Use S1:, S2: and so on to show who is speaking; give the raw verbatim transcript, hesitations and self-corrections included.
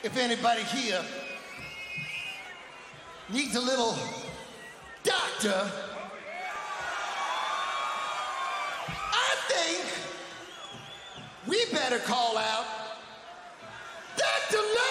S1: if anybody here needs a little doctor, I think we better call out Doctor Love.